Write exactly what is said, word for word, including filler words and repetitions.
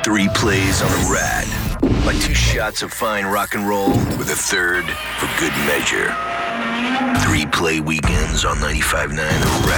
Three plays on the rad. Like two shots of fine rock and roll with a third for good measure. Three play weekends on ninety-five point nine The Rad.